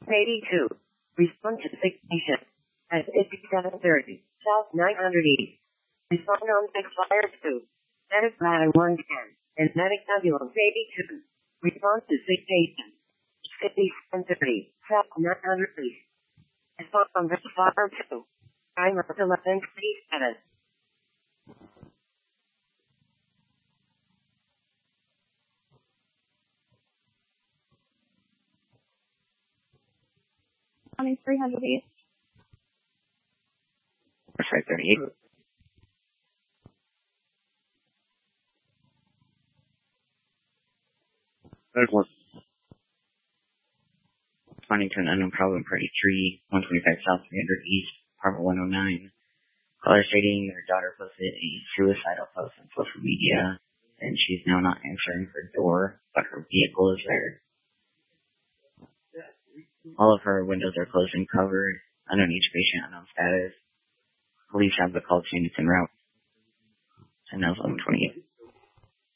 82. Respond to sick patient. At 5730. South 900 East. Respond on Expire 2. Medic Ladder 110. And Medic Ambulance 82. Respond to sick patient. 5730. South 900 East. Respond on Expire 2. Timer 11:37. County 300 East. Sorry, 38. There's one. Responding to an unknown problem, party 3, 125 South 300 East, apartment 109. Caller stating their daughter posted a suicidal post on social media, and she's now not answering her door, but her vehicle is there. All of her windows are closed and covered. Unknown each patient, unknown status. Police have the call chain en route. And now it's 11:28.